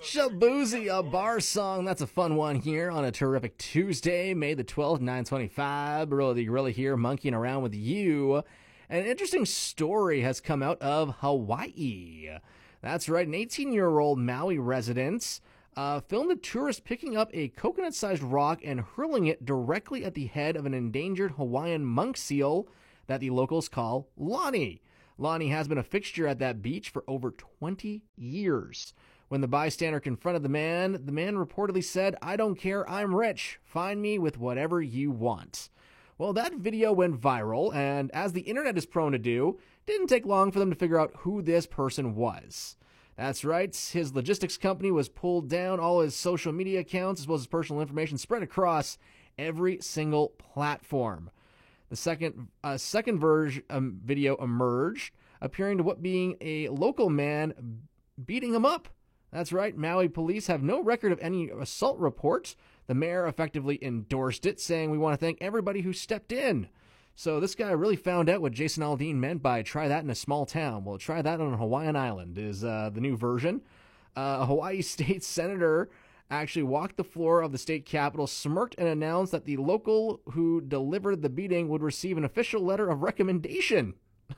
Shabuzi, a bar song. That's a fun one here on a terrific Tuesday, May the 12th, 925. Barilla the Gorilla here, monkeying around with you. An interesting story has come out of Hawaii. That's right, an 18-year-old Maui resident filmed a tourist picking up a coconut-sized rock and hurling it directly at the head of an endangered Hawaiian monk seal that the locals call Lani. Lani has been a fixture at that beach for over 20 years. When the bystander confronted the man reportedly said, "I don't care, I'm rich. Find me with whatever you want." Well, that video went viral, and as the internet is prone to do, it didn't take long for them to figure out who this person was. That's right, his logistics company was pulled down, all his social media accounts as well as his personal information spread across every single platform. The second video emerged, appearing to what being a local man beating him up. That's right, Maui police have no record of any assault reports. The mayor effectively endorsed it, saying, "We want to thank everybody who stepped in." So this guy really found out what Jason Aldean meant by try that in a small town. Well, try that on a Hawaiian island is the new version. A Hawaii state senator actually walked the floor of the state capitol, smirked, and announced that the local who delivered the beating would receive an official letter of recommendation.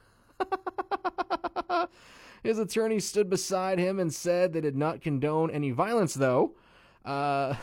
His attorney stood beside him and said they did not condone any violence, though. That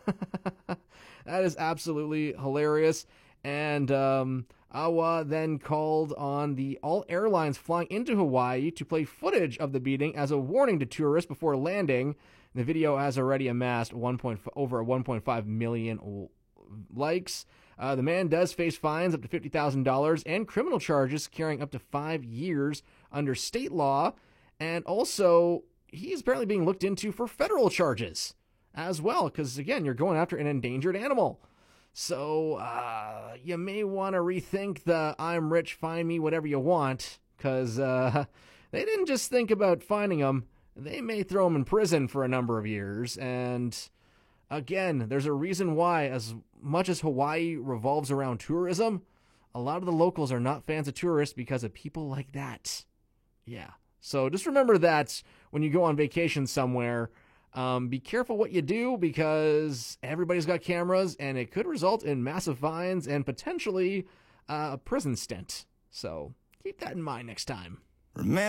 is absolutely hilarious. And Awa then called on all airlines flying into Hawaii to play footage of the beating as a warning to tourists before landing. The video has already amassed over 1.5 million likes. The man does face fines up to $50,000 and criminal charges carrying up to 5 years under state law. And also, he's apparently being looked into for federal charges as well, because, again, you're going after an endangered animal. So you may want to rethink the "I'm rich, find me whatever you want," because they didn't just think about finding him. They may throw him in prison for a number of years. And, again, there's a reason why, as much as Hawaii revolves around tourism, a lot of the locals are not fans of tourists because of people like that. Yeah. So just remember that when you go on vacation somewhere. Be careful what you do because everybody's got cameras and it could result in massive fines and potentially a prison stint. So keep that in mind next time. Remember